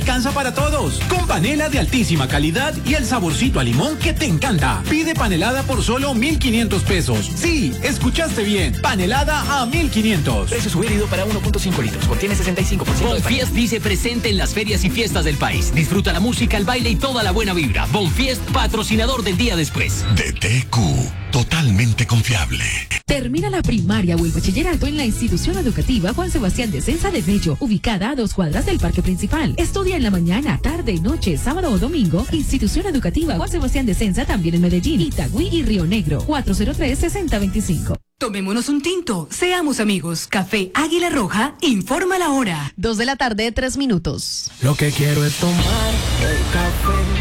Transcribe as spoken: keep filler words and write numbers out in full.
alcanza para todos. Con panela de altísima calidad y el saborcito a limón que te encanta. Pide panelada por solo mil quinientos pesos. Sí, escuchaste bien. Panelada a mil quinientos. Precio sugerido para uno punto cinco litros. Contiene sesenta y cinco por ciento de panela. Bonfiest dice presente en las ferias y fiestas del país. Disfruta la música, el baile y toda la buena vibra. Bonfiest, patrocinador del día después. D T Q, totalmente confiable. Termina la primaria o el bachillerato en la institución educativa Juan Sebastián de Censa de Bello, ubicada a dos cuadras del parque principal. Estudia en la mañana, tarde, noche, sábado o domingo. Institución educativa Juan Sebastián de Censa también en Medellín, Itagüí y Río Negro. cuatro cero tres, seis cero dos cinco. Tomémonos un tinto, seamos amigos. Café Águila Roja, informa la hora. Dos de la tarde, tres minutos. Lo que quiero es tomar el café.